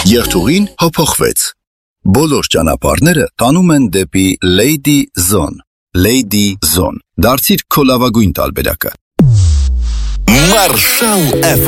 Երթուղին հափոխվեց։ Բոլոր ճանապարհները տանում են դեպի Lady Zone։ Lady Zone։ Դարձիր քո լավագույն տարբերակը։ Marshall FM